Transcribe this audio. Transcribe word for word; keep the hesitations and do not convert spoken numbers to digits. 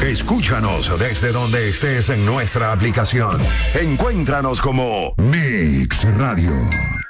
Escúchanos desde donde estés en nuestra aplicación. Encuéntranos como Mix Radio.